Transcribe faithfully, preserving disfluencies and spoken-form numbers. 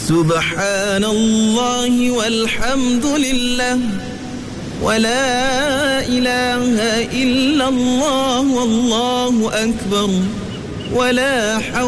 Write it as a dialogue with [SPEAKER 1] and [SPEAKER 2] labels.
[SPEAKER 1] سبحان الله والحمد لله ولا إله إلا الله والله أكبر ولا حول